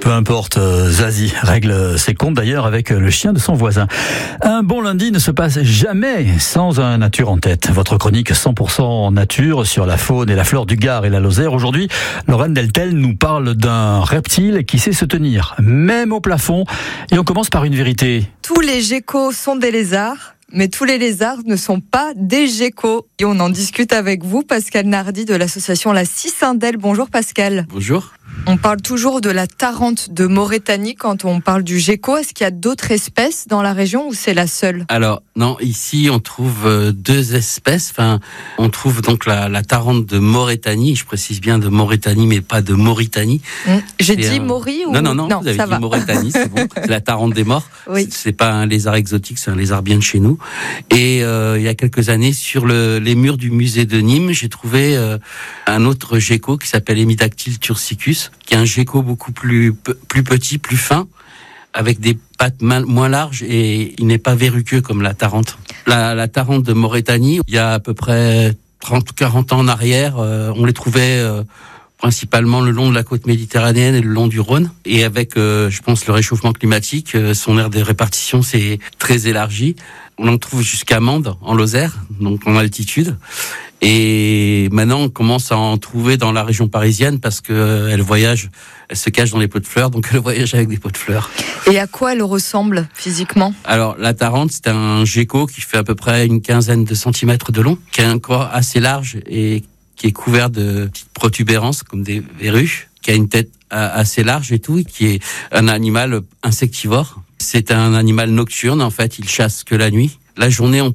peu importe, Zazie règle ses comptes d'ailleurs avec le chien de son voisin. Un bon lundi ne se passe jamais sans un nature en tête. Votre chronique 100% nature sur la faune et la flore du Gard et la Lozère. Aujourd'hui, Lorraine Deltel nous parle d'un reptile qui sait se tenir, même au plafond. Et on commence par une vérité. Tous les geckos sont des lézards. Mais tous les lézards ne sont pas des geckos. Et on en discute avec vous, Pascal Nardi de l'association La Cicindelle. Bonjour Pascal. Bonjour. On parle toujours de la Tarente de Mauritanie quand on parle du gecko. Est-ce qu'il y a d'autres espèces dans la région ou c'est la seule ? Alors non, ici on trouve deux espèces. Enfin, on trouve donc la Tarente de Mauritanie. Je précise bien de Mauritanie, mais pas de Mauritanie. J'ai dit Maury ou Non, vous avez dit Mauritanie, c'est bon. C'est la Tarente des morts. Oui. C'est pas un lézard exotique, c'est un lézard bien de chez nous. Et il y a quelques années, sur les murs du musée de Nîmes, j'ai trouvé un autre gecko qui s'appelle Hemidactyle tursicus, qui est un gecko beaucoup plus petit, plus fin, avec des pattes moins larges, et il n'est pas verruqueux comme la Tarente. La Tarente de Mauritanie, il y a à peu près 30-40 ans en arrière, on les trouvait principalement le long de la côte méditerranéenne et le long du Rhône. Et avec, je pense, le réchauffement climatique, son aire de répartition s'est très élargie. On en trouve jusqu'à Mende, en Lozère, donc en altitude. Et maintenant, on commence à en trouver dans la région parisienne parce que elle se cache dans les pots de fleurs, donc elle voyage avec des pots de fleurs. Et à quoi elle ressemble physiquement ? Alors, la Tarente, c'est un gecko qui fait à peu près une quinzaine de centimètres de long, qui a un corps assez large et qui est couvert de petites protubérances comme des verrues, qui a une tête assez large et tout, et qui est un animal insectivore. C'est un animal nocturne, en fait, il chasse que la nuit. La journée, on